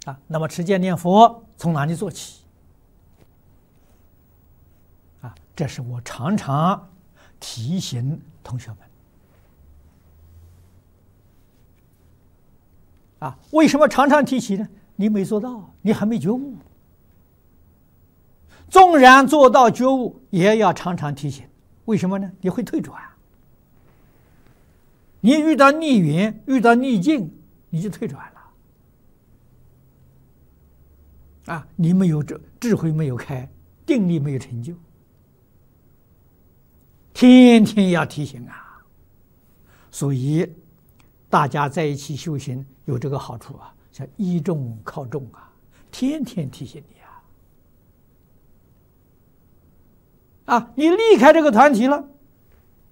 那么持戒念佛从哪里做起？这是我常常提醒同学们。为什么常常提醒呢？你没做到，你还没觉悟。纵然做到觉悟，也要常常提醒。为什么呢？你会退转。你遇到逆缘，遇到逆境，你就退转了。你没有智慧，没有开，定力没有成就。天天要提醒啊！所以大家在一起修行有这个好处叫依众靠众天天提醒你你离开这个团体了，